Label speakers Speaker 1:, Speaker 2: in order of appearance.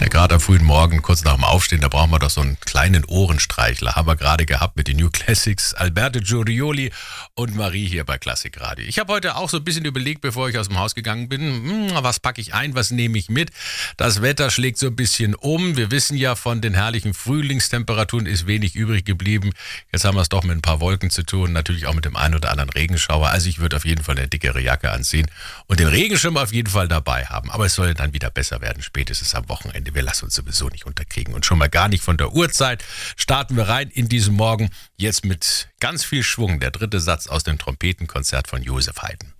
Speaker 1: Ja, gerade am frühen Morgen, kurz nach dem Aufstehen, da brauchen wir doch so einen kleinen Ohrenstreichler. Haben wir gerade gehabt mit den New Classics. Alberto Giurioli und Marie hier bei Klassik Radio. Ich habe heute auch so ein bisschen überlegt, bevor ich aus dem Haus gegangen bin, was packe ich ein, was nehme ich mit? Das Wetter schlägt so ein bisschen um. Wir wissen ja, von den herrlichen Frühlingstemperaturen ist wenig übrig geblieben. Jetzt haben wir es doch mit ein paar Wolken zu tun, natürlich auch mit dem einen oder anderen Regenschauer. Also ich würde auf jeden Fall eine dickere Jacke anziehen und den Regenschirm auf jeden Fall dabei haben. Aber es soll dann wieder besser werden, spätestens am Wochenende. Wir lassen uns sowieso nicht unterkriegen. Und schon mal gar nicht von der Uhrzeit starten wir rein in diesen Morgen. Jetzt mit ganz viel Schwung. Der dritte Satz aus dem Trompetenkonzert von Josef Haydn.